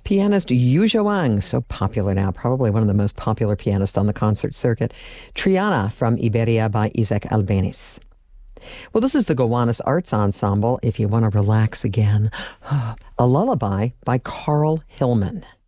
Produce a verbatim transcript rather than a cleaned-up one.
Pianist Yu Zhuang, so popular now, probably one of the most popular pianists on the concert circuit. Triana from Iberia by Isaac Albeniz. Well, this is the Gowanus Arts Ensemble. If you want to relax again, a lullaby by Carl Hillman.